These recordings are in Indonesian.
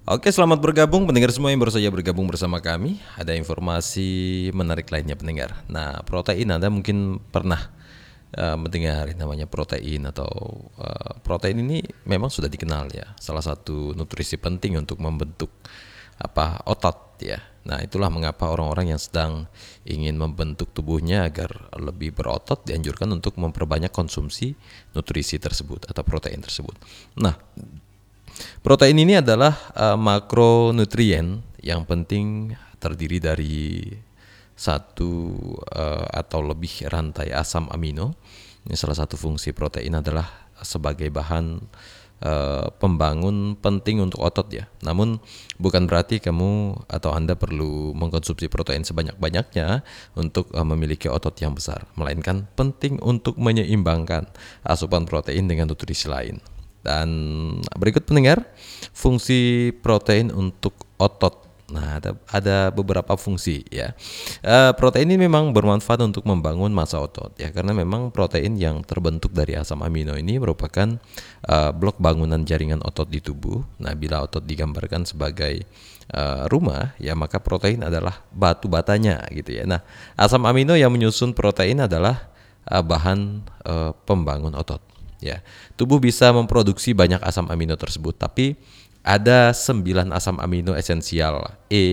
Oke, selamat bergabung pendengar semua yang baru saja bergabung bersama kami. Ada informasi menarik lainnya pendengar. Nah, protein Anda mungkin pernah mendengar namanya protein atau protein ini memang sudah dikenal ya. Salah satu nutrisi penting untuk membentuk otot ya. Nah, itulah mengapa orang-orang yang sedang ingin membentuk tubuhnya agar lebih berotot dianjurkan untuk memperbanyak konsumsi nutrisi tersebut atau protein tersebut. Nah, protein ini adalah makronutrien yang penting terdiri dari satu atau lebih rantai asam amino. Ini salah satu fungsi protein adalah sebagai bahan pembangun penting untuk otot ya. Namun bukan berarti kamu atau Anda perlu mengkonsumsi protein sebanyak-banyaknya untuk memiliki otot yang besar, melainkan penting untuk menyeimbangkan asupan protein dengan nutrisi lain. Dan berikut pendengar, fungsi protein untuk otot. Nah, ada beberapa fungsi ya. Protein ini memang bermanfaat untuk membangun massa otot ya, karena memang protein yang terbentuk dari asam amino ini merupakan blok bangunan jaringan otot di tubuh. Nah, bila otot digambarkan sebagai rumah ya, maka protein adalah batu batanya gitu ya. Nah, asam amino yang menyusun protein adalah bahan pembangun otot. Ya, tubuh bisa memproduksi banyak asam amino tersebut, tapi ada 9 asam amino esensial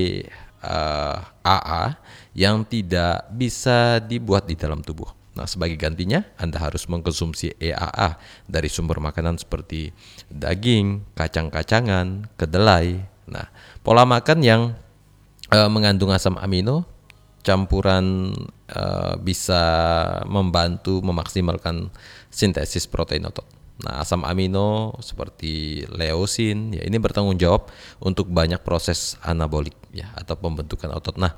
AA yang tidak bisa dibuat di dalam tubuh. Nah, sebagai gantinya, Anda harus mengkonsumsi EAA dari sumber makanan seperti daging, kacang-kacangan, kedelai. Nah, pola makan yang mengandung asam amino campuran bisa membantu memaksimalkan sintesis protein otot. Nah, asam amino seperti leusin ya ini bertanggung jawab untuk banyak proses anabolik ya atau pembentukan otot. Nah,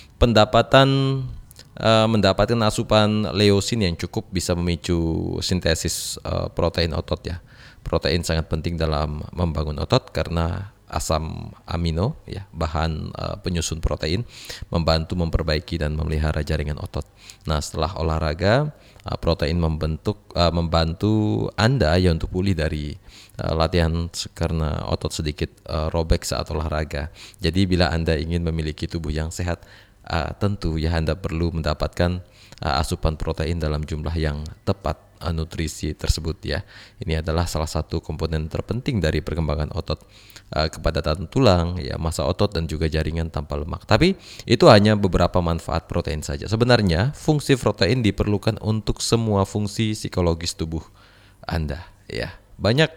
mendapatkan asupan leusin yang cukup bisa memicu sintesis protein otot ya. Protein sangat penting dalam membangun otot karena asam amino ya bahan penyusun protein membantu memperbaiki dan memelihara jaringan otot. Nah, setelah olahraga protein membantu Anda ya untuk pulih dari latihan karena otot sedikit robek saat olahraga. Jadi bila Anda ingin memiliki tubuh yang sehat, tentu ya Anda perlu mendapatkan asupan protein dalam jumlah yang tepat nutrisi tersebut ya. Ini adalah salah satu komponen terpenting dari perkembangan otot, kepadatan tulang, ya massa otot dan juga jaringan tanpa lemak. Tapi itu hanya beberapa manfaat protein saja. Sebenarnya fungsi protein diperlukan untuk semua fungsi psikologis tubuh Anda ya. Banyak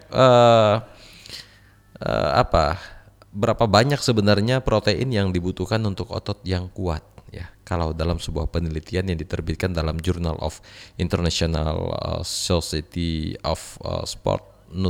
berapa banyak sebenarnya protein yang dibutuhkan untuk otot yang kuat ya. Kalau dalam sebuah penelitian yang diterbitkan dalam Journal of International Society of Sport